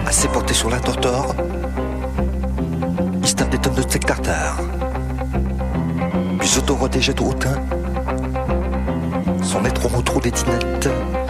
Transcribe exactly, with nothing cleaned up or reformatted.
assez porté sur la tortor, il se tape des tonnes de steak tartare. Puis s'auto-rotégette au hautain, son maître au trou des tinettes.